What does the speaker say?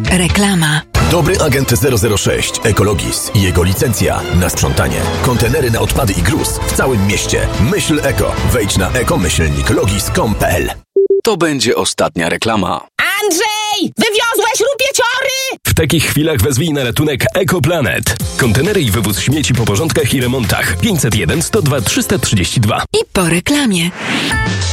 Reklama. Dobry agent 006 Ekologis i jego licencja na sprzątanie. Kontenery na odpady i gruz w całym mieście. Myśl eko. Wejdź na eko-logis.com.pl. To będzie ostatnia reklama. Andrzej! Wywiozłeś rupieciory! W takich chwilach wezwij na ratunek EcoPlanet. Kontenery i wywóz śmieci po porządkach i remontach. 501 102 332. I po reklamie.